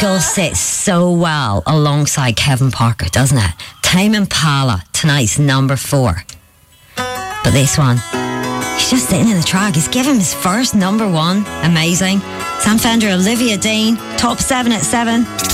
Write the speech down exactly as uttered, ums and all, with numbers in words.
does sit so well alongside Kevin Parker, doesn't it? Tame Impala, tonight's number four. But this one, he's just sitting in the track. He's given him his first number one. Amazing. Sam Fender, Olivia Dean, top seven at seven.